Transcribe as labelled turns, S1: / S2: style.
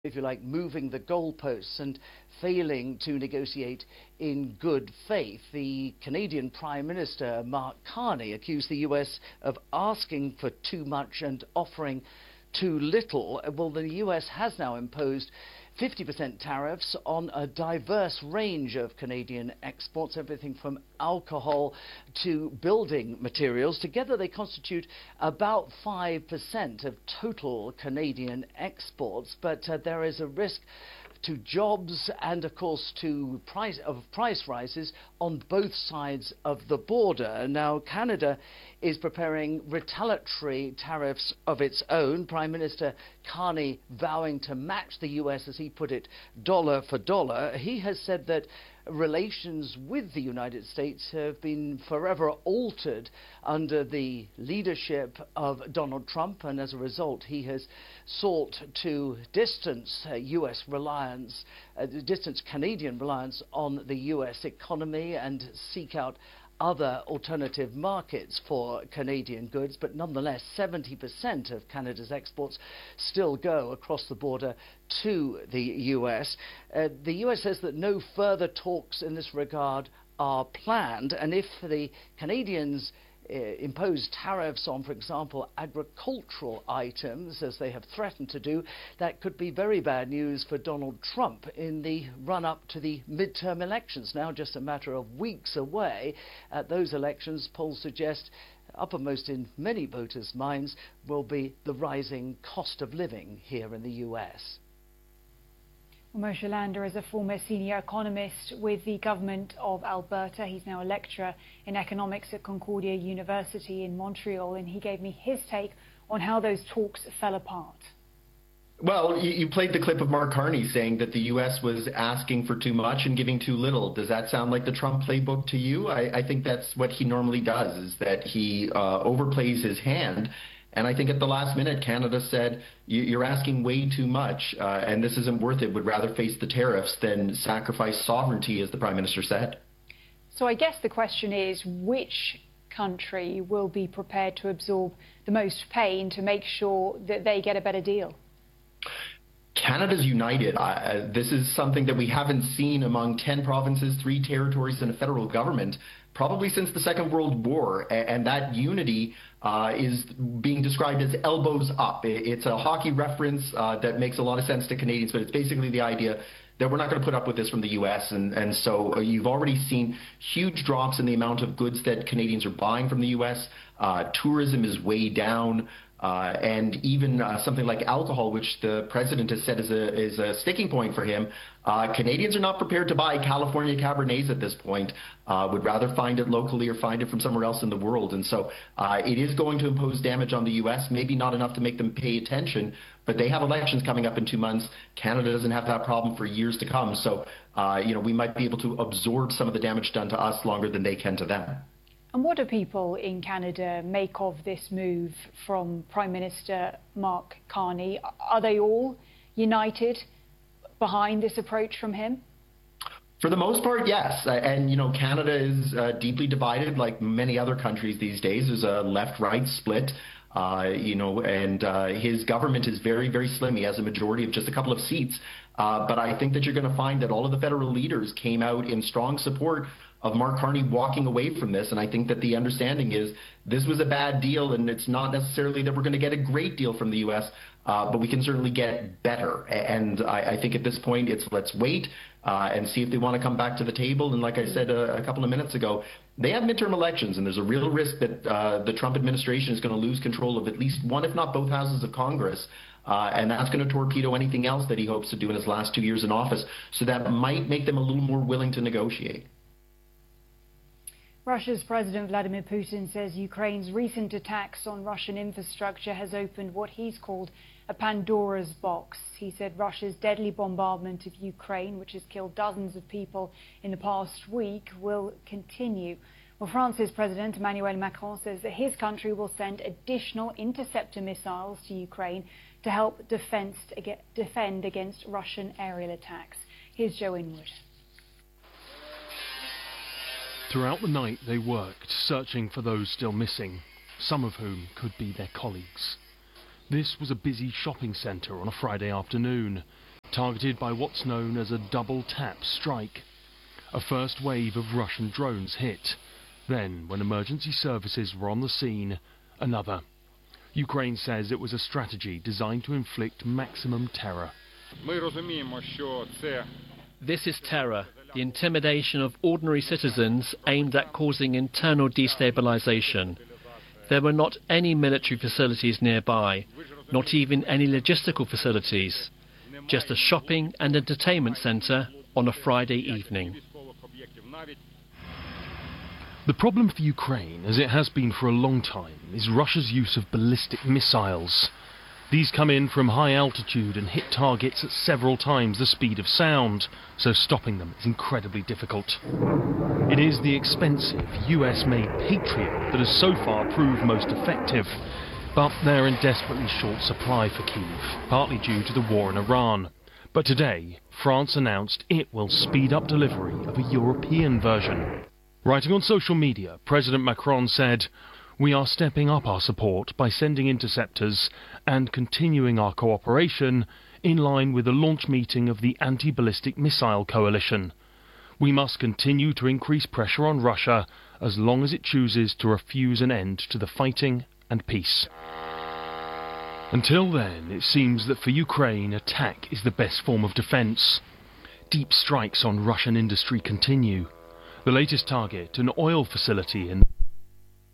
S1: if you like, moving the goalposts and failing to negotiate in good faith. The Canadian Prime Minister, Mark Carney, accused the US of asking for too much and offering too little. Well, the US has now imposed 50% tariffs on a diverse range of Canadian exports, everything from alcohol to building materials. Together they constitute about 5% of total Canadian exports, but there is a risk to jobs and, of course, to price rises on both sides of the border. Now, Canada is preparing retaliatory tariffs of its own. Prime Minister Carney vowing to match the US, as he put it, dollar for dollar. He has said that relations with the United States have been forever altered under the leadership of Donald Trump, and as a result he has sought to distance US reliance, distance Canadian reliance on the US economy and seek out other alternative markets for Canadian goods. But nonetheless, 70% of Canada's exports still go across the border to the US. The US says that no further talks in this regard are planned, and if the Canadians impose tariffs on, for example, agricultural items, as they have threatened to do, that could be very bad news for Donald Trump in the run-up to the midterm elections. Now just a matter of weeks away. At those elections, polls suggest uppermost in many voters' minds will be the rising cost of living here in the US.
S2: Well, Moshe Lander is a former senior economist with the government of Alberta. He's now a lecturer in economics at Concordia University in Montreal, and he gave me his take on how those talks fell apart.
S3: Well, you played the clip of Mark Carney saying that the U.S. was asking for too much and giving too little. Does that sound like the Trump playbook to you? I think that's what he normally does, is that he overplays his hand. And I think at the last minute, Canada said, you're asking way too much, and this isn't worth it. Would rather face the tariffs than sacrifice sovereignty, as the Prime Minister said.
S2: So I guess the question is, which country will be prepared to absorb the most pain to make sure that they get a better deal?
S3: Canada's united. This is something that we haven't seen among 10 provinces, 3 territories, and a federal government probably since the Second World War, and that unity is being described as elbows up. It's a hockey reference that makes a lot of sense to Canadians, but it's basically the idea that we're not going to put up with this from the U.S. And so you've already seen huge drops in the amount of goods that Canadians are buying from the U.S. Tourism is way down. And even something like alcohol, which the president has said is a sticking point for him, Canadians are not prepared to buy California Cabernets at this point, would rather find it locally or find it from somewhere else in the world. And so it is going to impose damage on the U.S., maybe not enough to make them pay attention, but they have elections coming up in 2 months. Canada doesn't have that problem for years to come. So, we might be able to absorb some of the damage done to us longer than they can to them.
S2: And what do people in Canada make of this move from Prime Minister Mark Carney? Are they all united behind this approach from him?
S3: For the most part, yes. And, Canada is deeply divided like many other countries these days. There's a left-right split. And his government is very, very slim. He has a majority of just a couple of seats. But I think that you're going to find that all of the federal leaders came out in strong support of Mark Carney walking away from this. And I think that the understanding is this was a bad deal, and it's not necessarily that we're going to get a great deal from the U.S., but we can certainly get better. And I think at this point it's let's wait and see if they want to come back to the table. And like I said a couple of minutes ago, they have midterm elections, and there's a real risk that the Trump administration is going to lose control of at least one, if not both, houses of Congress. And that's going to torpedo anything else that he hopes to do in his last 2 years in office. So that might make them a little more willing to negotiate.
S2: Russia's President Vladimir Putin says Ukraine's recent attacks on Russian infrastructure has opened what he's called a Pandora's box. He said Russia's deadly bombardment of Ukraine, which has killed dozens of people in the past week, will continue. Well, France's President Emmanuel Macron says that his country will send additional interceptor missiles to Ukraine to help defend against Russian aerial attacks. Here's Joe Inwood.
S4: Throughout the night they worked, searching for those still missing, some of whom could be their colleagues. This was a busy shopping centre on a Friday afternoon. targeted by what's known as a double-tap strike. A first wave of Russian drones hit. Then, when emergency services were on the scene, another. Ukraine says it was a strategy designed to inflict maximum terror.
S5: This is terror, the intimidation of ordinary citizens aimed at causing internal destabilization. There were not any military facilities nearby, not even any logistical facilities, just a shopping and entertainment center on a Friday evening.
S4: The problem for Ukraine, as it has been for a long time, is Russia's use of ballistic missiles. These come in from high altitude and hit targets at several times the speed of sound, so stopping them is incredibly difficult. It is the expensive US-made Patriot that has so far proved most effective, but they're in desperately short supply for Kyiv, partly due to the war in Iran. But today, France announced it will speed up delivery of a European version. Writing on social media, President Macron said, "We are stepping up our support by sending interceptors and continuing our cooperation in line with the launch meeting of the Anti-Ballistic Missile Coalition. We must continue to increase pressure on Russia as long as it chooses to refuse an end to the fighting and peace." Until then, it seems that for Ukraine, attack is the best form of defence. Deep strikes on Russian industry continue. The latest target, an oil facility in